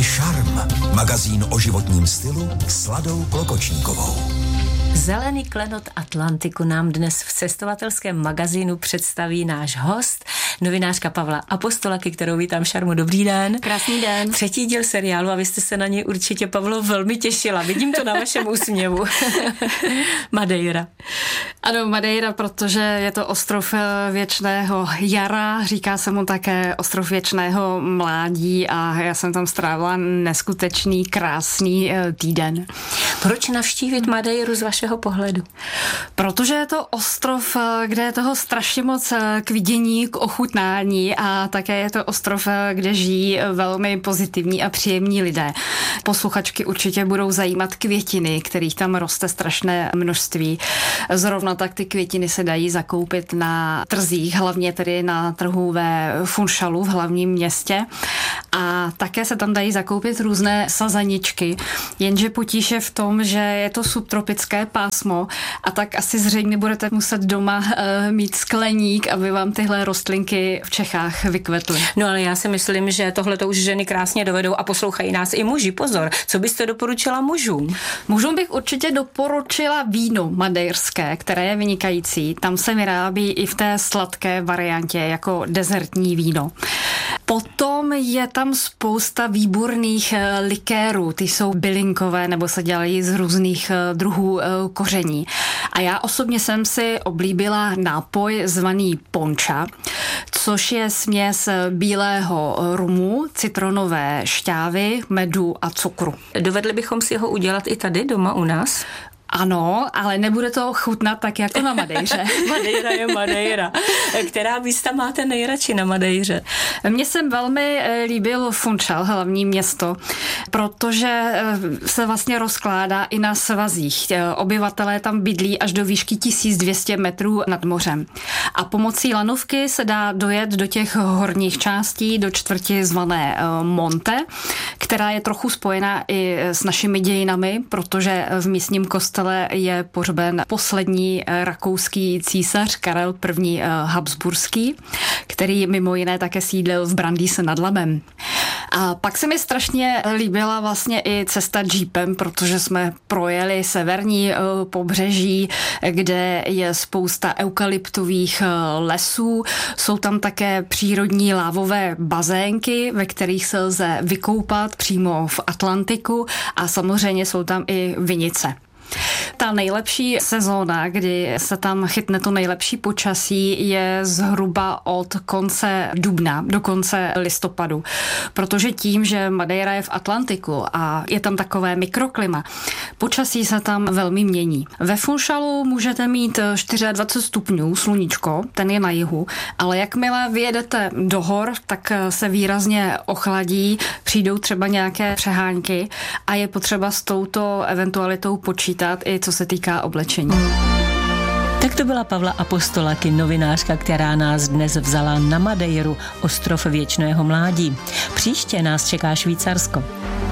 Posloucháte Šarm, magazín o životním stylu s Ladou Klokočníkovou. Zelený klenot Atlantiku nám dnes v cestovatelském magazínu představí náš host, novinářka Pavla Apostolaky, kterou vítám v Šarmu. Dobrý den. Krásný den. 3. díl seriálu a vy jste se na něj určitě, Pavlo, velmi těšila. Vidím to na vašem úsměvu. Madeira. Ano, Madeira, protože je to ostrov věčného jara, říká se mu také ostrov věčného mládí a já jsem tam strávila neskutečný, krásný týden. Proč navštívit Madeiru z vašeho pohledu? Protože je to ostrov, kde je toho strašně moc k vidění, k ochutnání a také je to ostrov, kde žijí velmi pozitivní a příjemní lidé. Posluchačky určitě budou zajímat květiny, kterých tam roste strašné množství. Zrovna tak ty květiny se dají zakoupit na trzích, hlavně tedy na trhu ve Funchalu v hlavním městě. A také se tam dají zakoupit různé sazaničky, jenže potíž je v tom, že je to subtropické pásmo a tak asi zřejmě budete muset doma mít skleník, aby vám tyhle rostlinky v Čechách vykvetly. No ale já si myslím, že tohle to už ženy krásně dovedou a poslouchají nás i muži. Pozor, co byste doporučila mužům? Mužům bych určitě doporučila víno madeirské, které je vynikající. Tam se vyrábí i v té sladké variantě jako dezertní víno. Potom je tam spousta výborných likérů, ty jsou bylinkové nebo se dělají z různých druhů koření. A já osobně jsem si oblíbila nápoj zvaný poncha, což je směs bílého rumu, citronové šťávy, medu a cukru. Dovedli bychom si ho udělat i tady doma u nás? Ano, ale nebude to chutnat tak jako na Madeiře. Madeira je Madeira. Která místa máte nejradši na Madeiře? Mně se velmi líbil Funchal, hlavní město, protože se vlastně rozkládá i na svazích. Obyvatelé tam bydlí až do výšky 1200 metrů nad mořem. A pomocí lanovky se dá dojet do těch horních částí, do čtvrti zvané Monte, která je trochu spojená i s našimi dějinami, protože v místním kostele je pohřben poslední rakouský císař Karel I. Habsburský, který mimo jiné také sídlil v Brandýse nad Labem. A pak se mi strašně líbila vlastně i cesta jeepem, protože jsme projeli severní pobřeží, kde je spousta eukalyptových lesů. Jsou tam také přírodní lávové bazénky, ve kterých se lze vykoupat přímo v Atlantiku a samozřejmě jsou tam i vinice. Ta nejlepší sezóna, kdy se tam chytne to nejlepší počasí, je zhruba od konce dubna do konce listopadu. Protože tím, že Madeira je v Atlantiku a je tam takové mikroklima, počasí se tam velmi mění. Ve Funchalu můžete mít 24 stupňů, sluníčko, ten je na jihu, ale jakmile vyjedete do hor, tak se výrazně ochladí, přijdou třeba nějaké přehánky a je potřeba s touto eventualitou počítat i co se týká oblečení. Tak to byla Pavla Apostolaky, novinářka, která nás dnes vzala na Madeiru, ostrov věčného mládí. Příště nás čeká Švýcarsko.